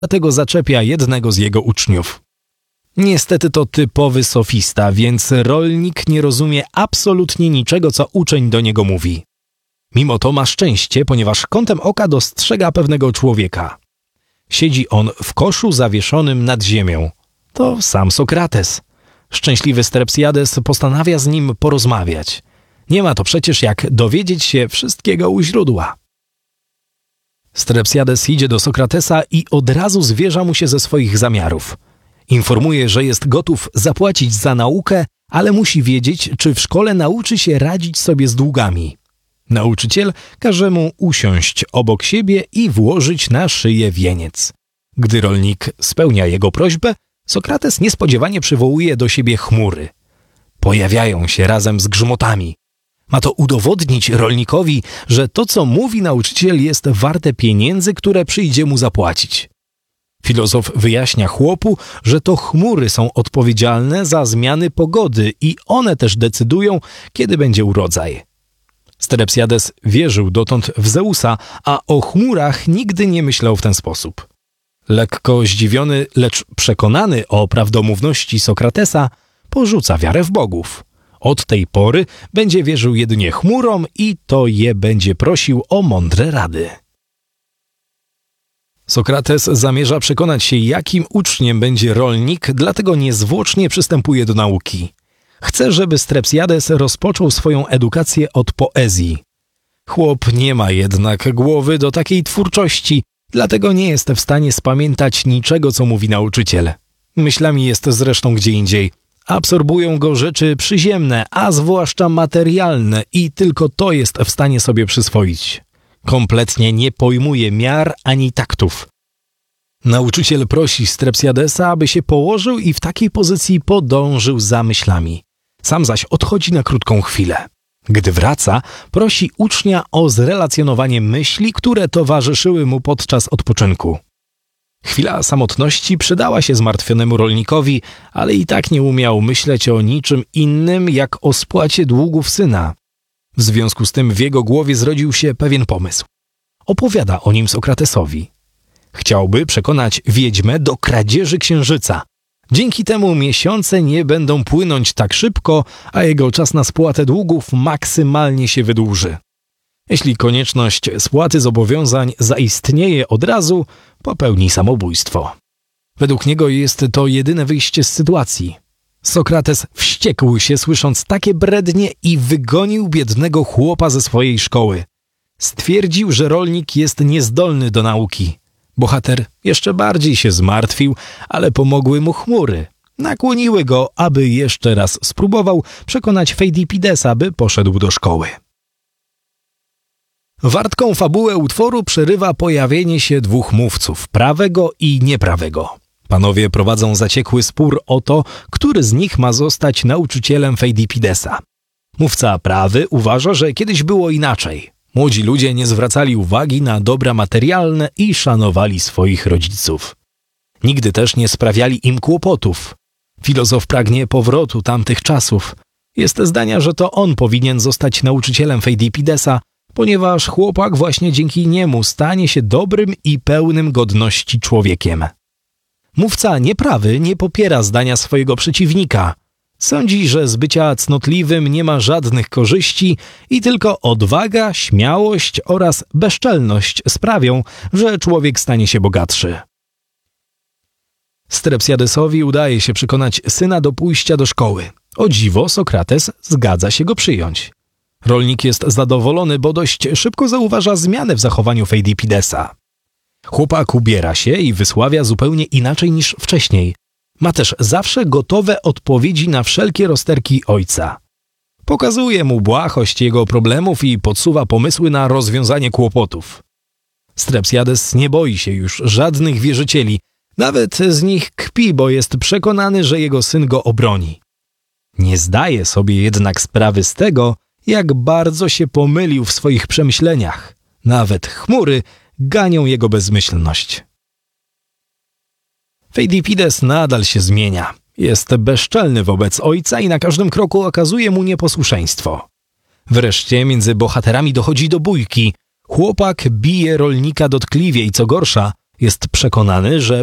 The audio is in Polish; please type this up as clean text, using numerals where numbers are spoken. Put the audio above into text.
dlatego zaczepia jednego z jego uczniów. Niestety to typowy sofista, więc rolnik nie rozumie absolutnie niczego, co uczeń do niego mówi. Mimo to ma szczęście, ponieważ kątem oka dostrzega pewnego człowieka. Siedzi on w koszu zawieszonym nad ziemią. To sam Sokrates. Szczęśliwy Strepsiades postanawia z nim porozmawiać. Nie ma to przecież jak dowiedzieć się wszystkiego u źródła. Strepsiades idzie do Sokratesa i od razu zwierza mu się ze swoich zamiarów. Informuje, że jest gotów zapłacić za naukę, ale musi wiedzieć, czy w szkole nauczy się radzić sobie z długami. Nauczyciel każe mu usiąść obok siebie i włożyć na szyję wieniec. Gdy rolnik spełnia jego prośbę, Sokrates niespodziewanie przywołuje do siebie chmury. Pojawiają się razem z grzmotami. Ma to udowodnić rolnikowi, że to, co mówi nauczyciel, jest warte pieniędzy, które przyjdzie mu zapłacić. Filozof wyjaśnia chłopu, że to chmury są odpowiedzialne za zmiany pogody i one też decydują, kiedy będzie urodzaj. Strepsiades wierzył dotąd w Zeusa, a o chmurach nigdy nie myślał w ten sposób. Lekko zdziwiony, lecz przekonany o prawdomówności Sokratesa, porzuca wiarę w bogów. Od tej pory będzie wierzył jedynie chmurom i to je będzie prosił o mądre rady. Sokrates zamierza przekonać się, jakim uczniem będzie rolnik, dlatego niezwłocznie przystępuje do nauki. Chce, żeby Strepsiades rozpoczął swoją edukację od poezji. Chłop nie ma jednak głowy do takiej twórczości, dlatego nie jest w stanie spamiętać niczego, co mówi nauczyciel. Myślami jest zresztą gdzie indziej. Absorbują go rzeczy przyziemne, a zwłaszcza materialne i tylko to jest w stanie sobie przyswoić. Kompletnie nie pojmuje miar ani taktów. Nauczyciel prosi Strepsiadesa, aby się położył i w takiej pozycji podążył za myślami. Sam zaś odchodzi na krótką chwilę. Gdy wraca, prosi ucznia o zrelacjonowanie myśli, które towarzyszyły mu podczas odpoczynku. Chwila samotności przydała się zmartwionemu rolnikowi, ale i tak nie umiał myśleć o niczym innym jak o spłacie długów syna. W związku z tym w jego głowie zrodził się pewien pomysł. Opowiada o nim Sokratesowi. Chciałby przekonać wiedźmę do kradzieży księżyca. Dzięki temu miesiące nie będą płynąć tak szybko, a jego czas na spłatę długów maksymalnie się wydłuży. Jeśli konieczność spłaty zobowiązań zaistnieje od razu, popełni samobójstwo. Według niego jest to jedyne wyjście z sytuacji. Sokrates wściekł się, słysząc takie brednie i wygonił biednego chłopa ze swojej szkoły. Stwierdził, że rolnik jest niezdolny do nauki. Bohater jeszcze bardziej się zmartwił, ale pomogły mu chmury. Nakłoniły go, aby jeszcze raz spróbował przekonać Feidipidesa, by poszedł do szkoły. Wartką fabułę utworu przerywa pojawienie się dwóch mówców, prawego i nieprawego. Panowie prowadzą zaciekły spór o to, który z nich ma zostać nauczycielem Feidipidesa. Mówca prawy uważa, że kiedyś było inaczej. Młodzi ludzie nie zwracali uwagi na dobra materialne i szanowali swoich rodziców. Nigdy też nie sprawiali im kłopotów. Filozof pragnie powrotu tamtych czasów. Jest zdania, że to on powinien zostać nauczycielem Feidipidesa, ponieważ chłopak właśnie dzięki niemu stanie się dobrym i pełnym godności człowiekiem. Mówca nieprawy nie popiera zdania swojego przeciwnika. Sądzi, że z bycia cnotliwym nie ma żadnych korzyści i tylko odwaga, śmiałość oraz bezczelność sprawią, że człowiek stanie się bogatszy. Strepsiadesowi udaje się przekonać syna do pójścia do szkoły. O dziwo, Sokrates zgadza się go przyjąć. Rolnik jest zadowolony, bo dość szybko zauważa zmianę w zachowaniu Feidipidesa. Chłopak ubiera się i wysławia zupełnie inaczej niż wcześniej. Ma też zawsze gotowe odpowiedzi na wszelkie rozterki ojca. Pokazuje mu błahość jego problemów i podsuwa pomysły na rozwiązanie kłopotów. Strepsiades nie boi się już żadnych wierzycieli, nawet z nich kpi, bo jest przekonany, że jego syn go obroni. Nie zdaje sobie jednak sprawy z tego, jak bardzo się pomylił w swoich przemyśleniach. Nawet chmury ganią jego bezmyślność. Feidipides nadal się zmienia. Jest bezczelny wobec ojca i na każdym kroku okazuje mu nieposłuszeństwo. Wreszcie między bohaterami dochodzi do bójki. Chłopak bije rolnika dotkliwie i co gorsza, Jest przekonany, że